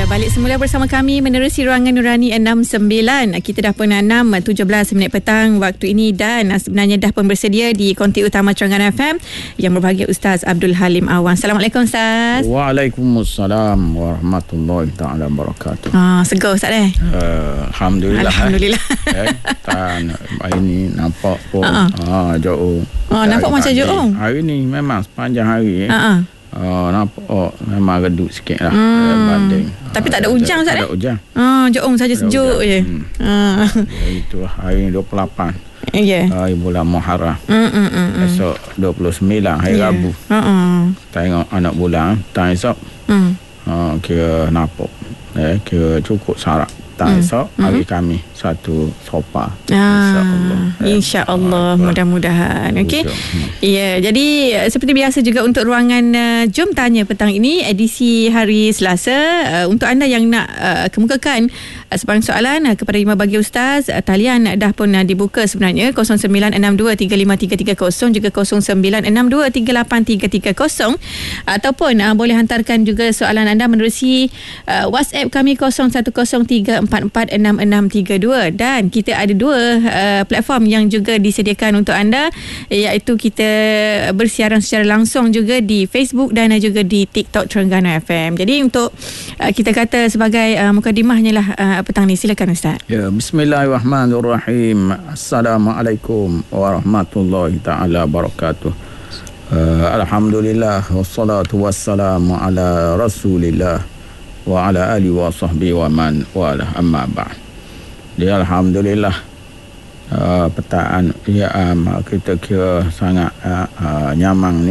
Balik semula bersama kami menerusi Ruangan Nurani 69. Kita dah pun 6:17 petang waktu ini dan sebenarnya dah pun bersedia di konti utama Terengganu FM yang berbahagia Ustaz Abdul Halim Awan. Assalamualaikum Ustaz. Waalaikumsalam warahmatullahi taala wabarakatuh. Segar Ustaz Alhamdulillah. Alhamdulillah. Tan hari ni nampak pun jauh. Nampak macam jauh. Hari ni memang sepanjang hari nampak memang redup sikit lah banding. Tapi tak ada hujan Ustaz. Tak ada hujan. Jauh saja sejuk je. Itu hari 28. Hari bulan Muharram. Esok 29 hari Rabu. Tengok anak bulan tang esok. Kira nampak. Kira cukup syarat. Tang esok hari kami satu sopa. InsyaAllah mudah-mudahan. Okey. Ya, jadi seperti biasa juga untuk ruangan Jom Tanya petang ini edisi hari Selasa, untuk anda yang nak kemukakan sebarang soalan kepada Imam Bagi Ustaz, talian dah pun dibuka sebenarnya 0962353330 juga 0962383330 ataupun boleh hantarkan juga soalan anda menerusi WhatsApp kami 0103446632 dan kita ada dua platform yang juga disediakan untuk anda, iaitu kita bersiaran secara langsung juga di Facebook dan juga di TikTok Terengganu FM. Jadi untuk kita kata sebagai mukadimahnya lah petang ni, silakan Ustaz. Ya, bismillahirrahmanirrahim. Assalamualaikum warahmatullahi taala wabarakatuh. Alhamdulillah wassalatu wassalamu ala Rasulillah wa ala alihi wa sahbihi wa man wala amma ba'd. Dia alhamdulillah petaan kita kira sangat nyaman ni.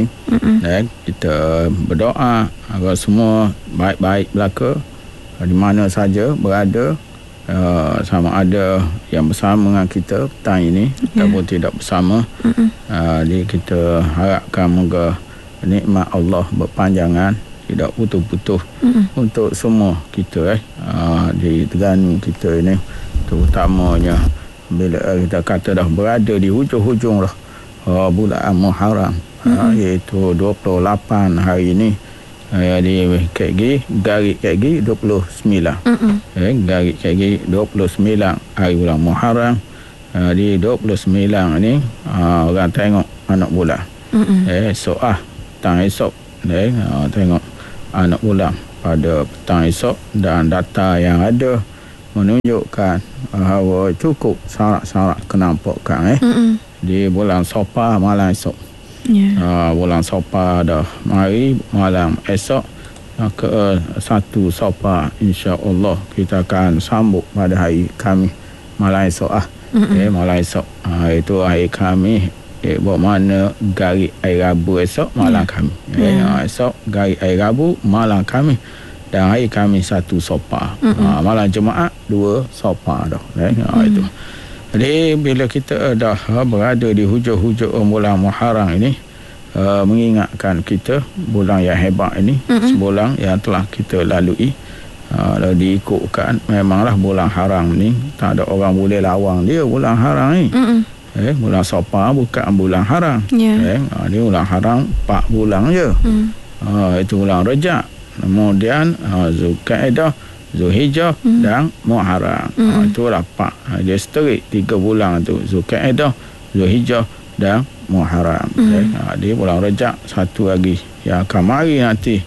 Kita berdoa agar semua baik-baik belaka di mana saja berada, sama ada yang bersama dengan kita petang ini ataupun tidak bersama. Jadi kita harapkan moga nikmat Allah berpanjangan, tidak putus-putus untuk semua kita di Terengganu kita ini, terutamanya bila kita kata dah berada di hujung-hujung dah bulan Muharram, iaitu 28 hari ini di KG, garis KG 29. Garis KG 29 hari bulan Muharram. Di 29 ni orang tengok anak bulan. Esok petang esok tengok anak bulan pada petang esok, dan data yang ada menunjukkan bahawa cukup syarat-syarat kenampakan di bulan Sopa malam esok. Bulan Sopa dah mari malam esok ke 1 Sopa, insya-Allah kita akan sambut pada hari Khamis malam esok malam esok itu hari Khamis, bermakna garis hari Rabu esok malam Khamis. Esok garis hari Rabu malam Khamis, dan hari Khamis 1 Sopa. Malam Jumaat 2 Sopa dah. Itu. Jadi bila kita dah berada di hujung-hujung bulan Muharram ini, mengingatkan kita bulan yang hebat ini, sebulan yang telah kita lalui. Diikutkan memanglah bulan haram ni tak ada orang boleh lawang dia bulan haram ni. Bulan Sopa bukan bulan haram. Ni bulan haram 4 bulan je. Itu bulan Rejab, kemudian Zulkaidah, Zulhijjah dan Muharram. Itulah 4. Dia straight 3 bulan tu, Zulkaidah, Zulhijjah dan Muharram. Di bulan Rejab satu lagi yang akan mari nanti,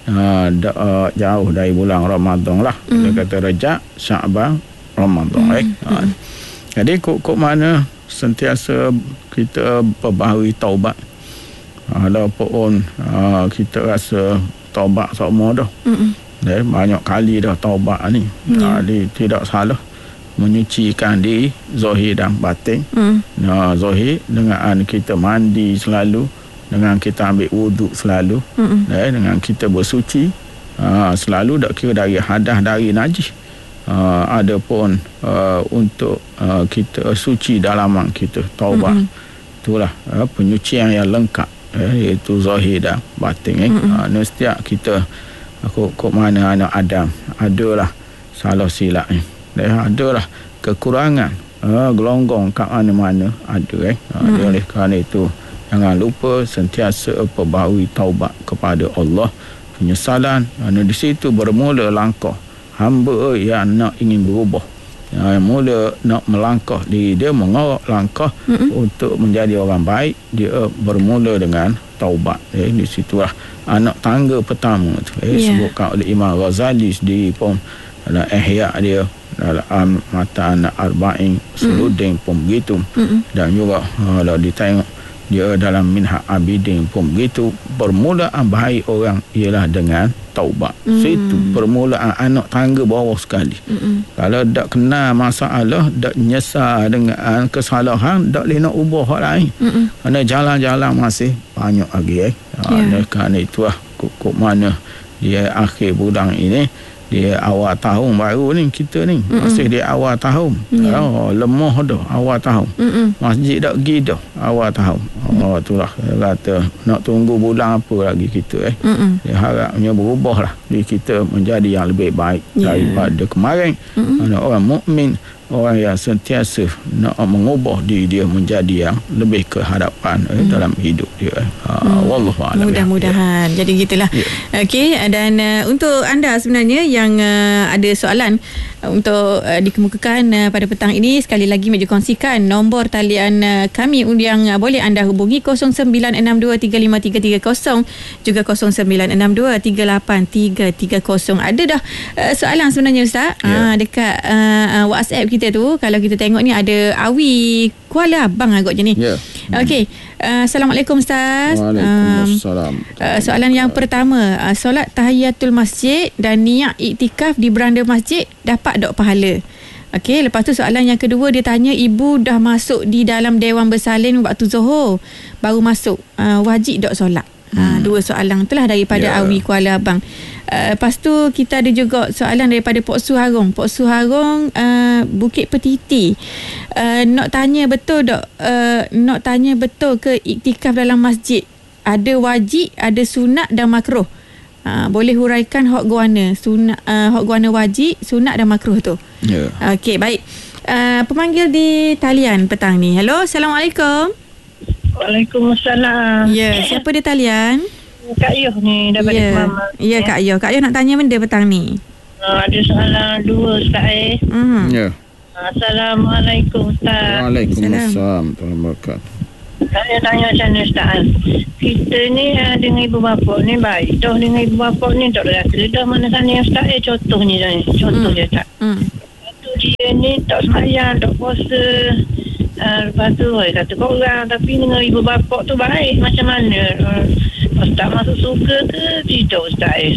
jauh dari bulan Ramadan lah. Dia kata Rejab, Sya'ban, Ramadan. Jadi kok mana sentiasa kita perbaharui taubat. Walaupun kita rasa taubat semua dah. Banyak kali dah taubat ni. Jadi tidak salah menyucikan diri zahir dan batin. Zahir dengan kita mandi selalu, dengan kita ambil wuduk selalu, dengan kita bersuci selalu, tak kira dari hadas, dari najis. Adapun untuk kita suci dalaman kita, taubat, itulah penyucian yang lengkap, iaitu zahir dan batin. Setiap kita kok mana anak Adam adalah salah silap ni, adalah kekurangan, gelonggong kat mana-mana ada. Oleh kerana itu jangan lupa sentiasa perbaharui taubat kepada Allah, penyesalan. Di situ bermula langkah hamba yang nak ingin berubah, yang mula nak melangkah diri dia, mengarah langkah untuk menjadi orang baik, dia bermula dengan taubat. Di situlah anak tangga pertama tu sebutkan oleh Imam Ghazali sendiri pun dalam ihya dia, dalam Matan Arba'in Suludin pun begitu. Dan juga kalau ditengok dia dalam Minhaj Abidin pun begitu. Permulaan baik orang ialah dengan taubat. Situ permulaan anak tangga bawah sekali. Kalau tak kenal masalah, tak nyesal dengan kesalahan, tak boleh nak ubah orang lain. Kerana jalan-jalan masih banyak lagi. Kerana itulah kok mana dia akhir bulan ini, dia awal tahun baru ni, kita ni masih di awal tahun. Lemah dah awal tahun. Masjid tak pergi dah awal tahun. Itulah kata nak tunggu bulan apa lagi kita dia harapnya berubah lah diri kita menjadi yang lebih baik daripada kemarin. Orang mukmin, orang yang sentiasa nak mengubah diri dia menjadi yang lebih ke hadapan dalam hidup dia. Wallahu a'lam. Mudah-mudahan jadi gitulah. Okey, dan untuk anda sebenarnya yang ada soalan untuk dikemukakan pada petang ini, sekali lagi meja kongsikan nombor talian kami yang boleh anda hubungi 0962353330 juga 0962383330. Ada dah soalan sebenarnya Ustaz dekat WhatsApp kita tu. Kalau kita tengok ni ada Awi Kuala Abang agak je ni. Okey. Assalamualaikum Ustaz. Waalaikumsalam. Soalan yang pertama, solat tahiyatul masjid dan niat iktikaf di beranda masjid dapat tak pahala? Okey, lepas tu soalan yang kedua dia tanya, ibu dah masuk di dalam Dewan Bersalin waktu Zuhur baru masuk, wajib tak solat? Dua soalan itulah daripada Awi Kuala Abang. Lepas tu kita ada juga soalan daripada Pok Su Harong. Pok Su Harong Bukit Petiti. Nak tanya betul ke iktikaf dalam masjid ada wajib, ada sunat dan makruh? Boleh huraikan hak guana sunat, hak guana wajib, sunat dan makruh tu. Okey, baik. Pemanggil di talian petang ni. Hello, Assalamualaikum. Waalaikumsalam. Siapa di talian? Kak Yoh ni daripada Mama. Kak Yoh. Kak Yoh nak tanya benda petang ni. Ada soalan dua Ustaz. Assalamualaikum Ustaz. Waalaikumsalam warahmatullahi wabarakatuh. Saya tanya macam ni Ustaz. Kita ni dengan ibu bapa ni baik. Dah dengan ibu bapa ni tak rasa. Dah mana sana Ustaz. Contohnya Contoh dia Ustaz. Dia ni tak semayang, tak puasa. Lepas tu kata korang, tapi dengan ibu bapa tu baik. Macam mana? Ustaz masuk surga ke tidak Ustaz?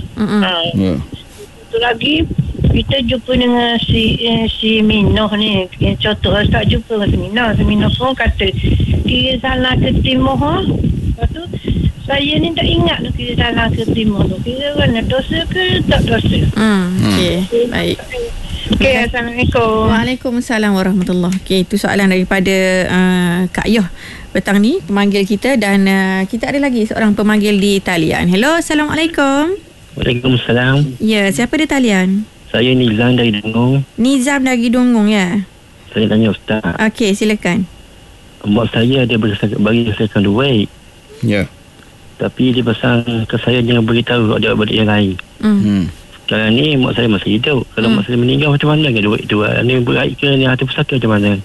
Satu lagi, kita jumpa dengan si Minoh ni. Contoh Ustaz jumpa dengan si Minoh pun kata kira salah ke timur. Lepas tu saya ni tak ingat tu kira salah ke timur tu. Kira mana dosa ke tak dosa. Okey, baik. Okey, Assalamualaikum. Waalaikumsalam warahmatullahi. Okey, itu soalan daripada Kak Yoh petang ni, pemanggil kita. Dan kita ada lagi seorang pemanggil di talian. Hello, Assalamualaikum. Waalaikumsalam. Siapa di talian? Saya Nizam dari Dungong. Nizam dari Dungong, Saya tanya Ustaz. Okey, silakan. Mak saya ada berdasarkan duit. Tapi dia pesan ke saya jangan beritahu adik-adik yang lain. Sekarang ni mak saya masih hidup. Kalau mak saya meninggal macam mana dengan duit tu? Ni baik ke ni harta pusaka macam mana?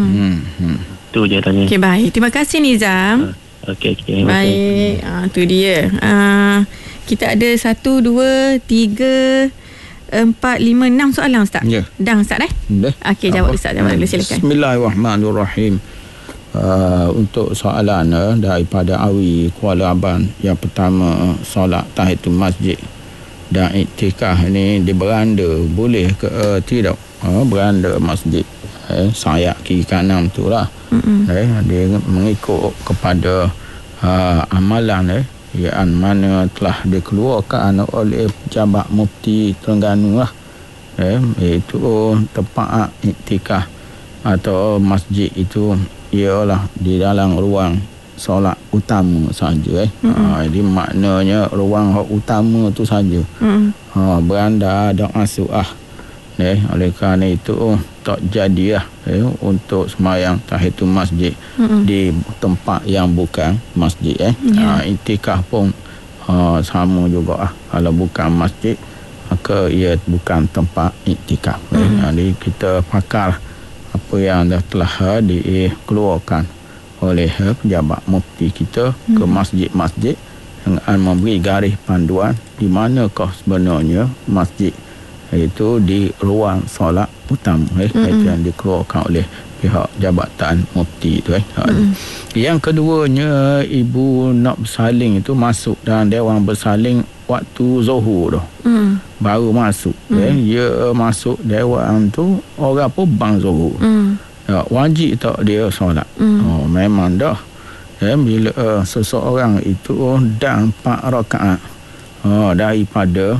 Tu je tanya. Okey, baik. Terima kasih Nizam. Okey. Baik. Tu dia. Kita ada 1, 2, 3, 4, 5, 6 soalan Ustaz. Dah Ustaz Okey, jawab Ustaz. Silakan. Bismillahirrahmanirrahim. Untuk soalan daripada Awi Kuala Abang, yang pertama, solat tahiyatul masjid dan iktikaf ni di beranda boleh ke tidak? Beranda masjid sayap kiri kanan tu lah. Dia mengikut kepada amalan yang mana telah dikeluarkan oleh Pejabat Mufti Terengganu lah. Iaitu tempat iktikaf atau masjid itu ialah di dalam ruang solat utama saja. Jadi maknanya ruang utama tu saja. Beranda ada masuk oleh kerana itu tak jadilah untuk sembahyang tahiyatul masjid di tempat yang bukan masjid. Iktikaf pun sama juga kalau bukan masjid maka ia bukan tempat iktikaf. Jadi kita pakar apa yang dah telah dikeluarkan oleh pejabat mufti kita ke masjid-masjid dengan memberi garis panduan di manakah sebenarnya masjid itu di ruang solat utama. Itu yang dikeluarkan oleh pihak Jabatan Mufti tu. Yang keduanya, ibu nak bersaling itu masuk dalam dewan bersaling waktu Zuhur tu. Baru masuk. Dia masuk dewan tu orang pun bang Zuhur. Wajib tak dia solat? Memang dah. Bila seseorang itu dah 4 rakaat daripada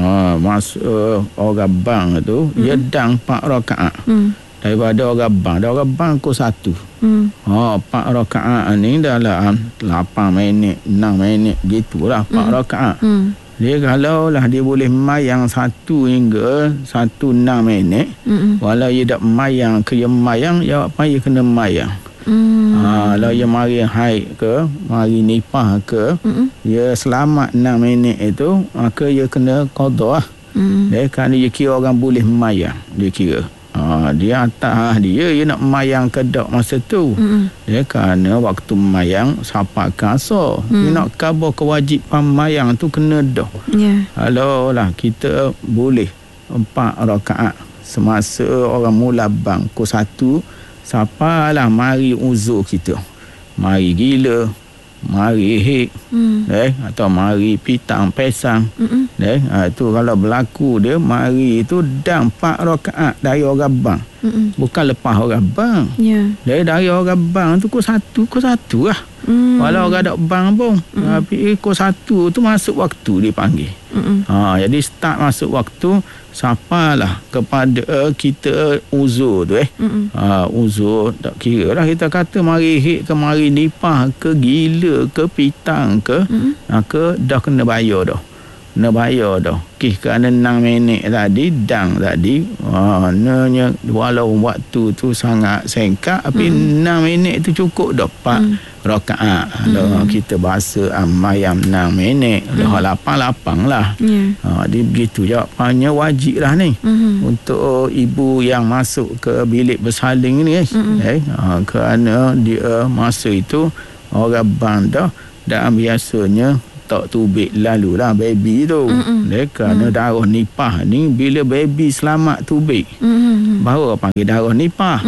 orang bang tu, dia dah 4 rakaat daripada orang bang. Dah orang bang pukul 1. 4 rakaat ni dalam 8 minit 6 minit gitulah 4 rakaat. Dia kalau lah dia boleh mayang 1 hingga 1:06 minit, walau dia tak mayang ke dia mayang, dia apa dia kena mayang. Kalau dia mari haid ke, mari nipah ke, dia selamat 6 minit itu, maka dia kena qada lah. Kerana dia kira orang boleh mayang, dia kira. Dia atas dia nak mayang ke tak masa tu. Kerana waktu mayang sampai kasar. Dia nak khabar kewajipan mayang tu kena dah. Kalau lah kita boleh 4 rakaat semasa orang mula bang pukul 1, sapalah mari uzur kita. Mari gila, mari hik, atau mari pitang pesang. Itu kalau berlaku dia mari itu dah 4 rakaat dari orang bang. Bukan lepas orang bang. Dari orang bang tu pukul 1 lah. Walau orang tak bang pun, tapi pukul 1 tu masuk waktu dipanggil. Jadi start masuk waktu, sapalah kepada kita uzur tu. Uzur tak kira lah, kita kata mari hik ke, mari nipah ke, gila ke, pitang ke, maka dah kena bayar dah. Kena bayar dah. Kerana 6 minit tadi, dang tadi, walau waktu tu sangat singkat, tapi 6 minit tu cukup dah 4 rakaat. Kalau kita bahasa mayam 6 minit, dah 8 lah. Dia begitu jawapannya, wajib lah ni untuk ibu yang masuk ke bilik bersaling ni. Kerana dia masa itu orang bandar dan biasanya tak tubik lalu lah baby tu. Kerana darah nipah ni, bila baby selamat tubik, baru panggil darah nipah.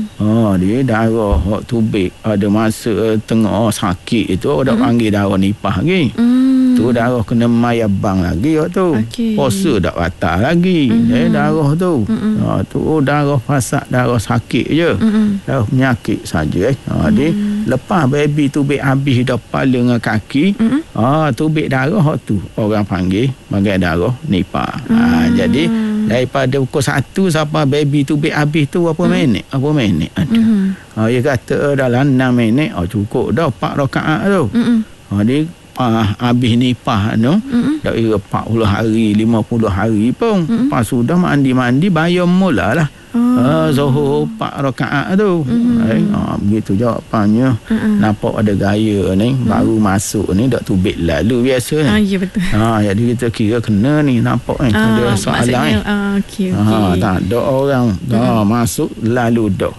Dia darah tubik ada masa tengah sakit itu, dah panggil darah nipah lagi. Tu darah kena maya bang lagi tu. Puasa tak batal lagi. Darah tu. Tu darah fasak, darah sakit je. Darah penyakit saja. Dia lepas baby tubik habis dah kepala dengan kaki, tubik darah tu orang panggil bagai darah nipah. Jadi daripada pukul 1 sampai baby tubik habis tu berapa minit? Berapa minit ada. Dia kata dalam 6 minit cukup dah 4 rakaat tu. Dia habis nipah tu, dah kira 40 hari 50 hari pun, pas sudah mandi-mandi bayar mula lah. Zuhur 4 rakaat tu. Begitu jawapannya. Nampak ada gaya ni, baru masuk ni dak tubik lalu biasa ni. Ya betul. Jadi kita kira kena ni, nampak ni ada soalan ni. Tak ada orang masuk lalu dak.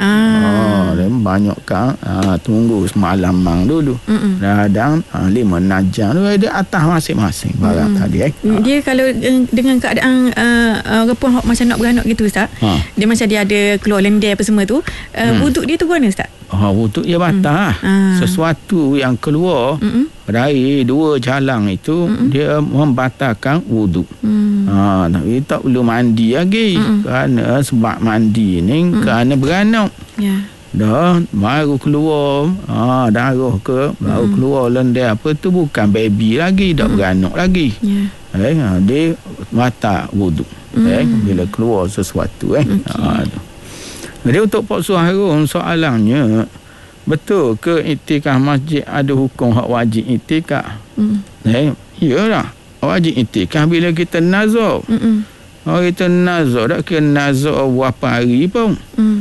Dan banyak kan tunggu semalam mang dulu. Kadang 5 najam tu ada atas masing-masing barang tadi. Dia kalau dengan keadaan orang pun macam nak beranak gitu Ustaz, dia macam dia ada keluar lender apa semua tu, wuduk dia tu guna Ustaz? Wuduk dia batal. Sesuatu yang keluar dari 2 jalang itu, dia membatalkan wuduk. Tapi tak perlu mandi lagi. Kerana sebab mandi ni kerana beranak. Dah baru keluar darah ke, baru keluar lender apa tu, bukan baby lagi, dah beranak lagi. Dia batal wuduk. Bila keluar sesuatu. Jadi untuk Pak Suharun, soalannya, betul ke iktikaf masjid ada hukum hak wajib iktikaf? Iyalah, wajib iktikaf bila kita nazar. Kita nazar, tak kira nazar berapa hari pun.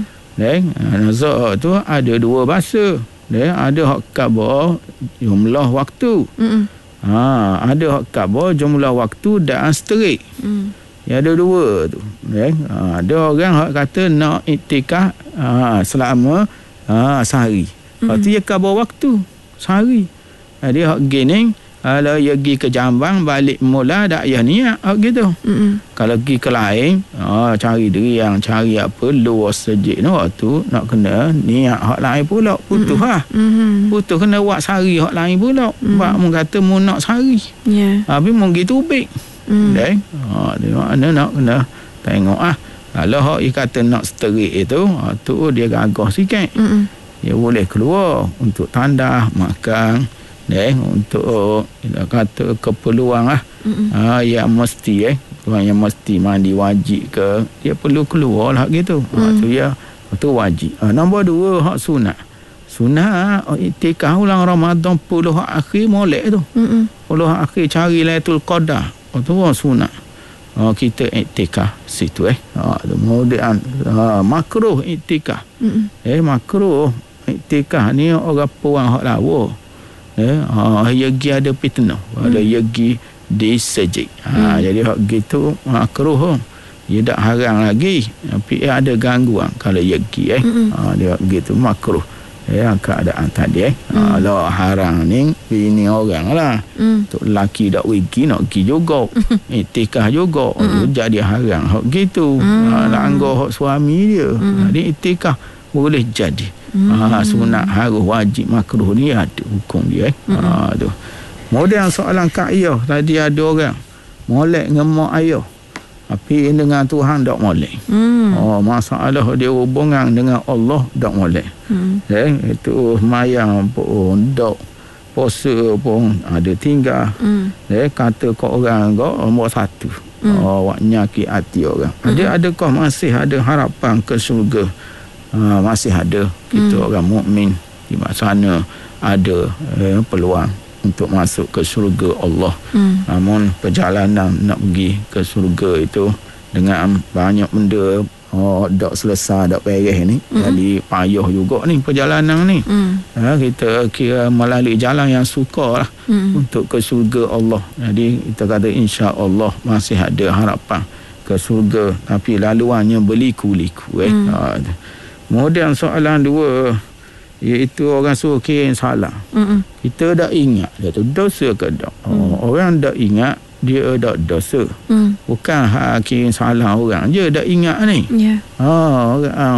Nazar tu ada 2 bahasa. Ada hak khabar jumlah waktu. Ada hak khabar jumlah waktu dan seterik. Ya, ada dua tu. Ada orang hak kata nak iktikaf selama sehari. Lepas tu dia khabar waktu sehari. Dia hak gini, kalau dia pergi ke Jambang balik mula dak ya niat hak gitu. Kalau pergi ke lain, cari diri yang cari apa luar sejik tu, waktu nak kena niat hak lain pula. Putus putus kena buat sehari hak lain pula. Sebab mu kata mu nak sehari. Habis mu gitu baik. Dia nak kena tengok kalau hak dia kata nak seterik itu, tu dia gagah sikit. Dia boleh keluar untuk tanda makan, untuk kita kata keperluan yang mesti yang mesti mandi wajib ke, dia perlu keluar lah gitu. Tu ya, tu wajib. Nombor 2 hak sunat. Sunat iktikaf ulang Ramadan 10 akhir molek tu. 10 akhir cari Lailatul Qadar. Tu sunat. Kita iktikaf situ kemudian makruh iktikaf. Makruh iktikaf ni orang puan hak lawa. Yagi ada fitnah, ada yagi disejik. Jadi hak gitu makruh. Dia tak haram lagi, tapi ada gangguan kalau yagi dia gitu makruh. Keadaan tadi kalau haram ni bini orang lah. Tok lelaki dak wiki nak pergi juga iktikaf juga. Jadi haram hak gitu. Langgar hak suami dia. Jadi iktikaf boleh jadi. Sunat harus wajib makruh ni ada hukum dia. Tu. Kemudian soalan Kak Ayah tadi ada orang molek dengan mak ayah. Tapi dengan Tuhan tak molek. Masalah dia hubungan dengan Allah tak molek. Itu mayang pun tak, puasa pun ada tinggal. Kata ke orang kau nombor 1. Awak nyakit hati orang. Adakah masih ada harapan ke syurga? Masih ada. Kita orang mukmin di sana ada peluang untuk masuk ke syurga Allah. Namun perjalanan nak pergi ke syurga itu dengan banyak benda tak selesai, tak beres ni. Jadi payah juga ni perjalanan ni. Kita kira melalui jalan yang sukar lah untuk ke syurga Allah. Jadi kita kata insya-Allah masih ada harapan ke syurga, tapi laluannya berliku-liku. Kemudian soalan 2, iaitu orang suruh kirim salam. Kita dah ingat dia tu dosa ke tak? Orang dah ingat dia dah dosa. Bukan kirim salam orang je dah ingat ni. Orang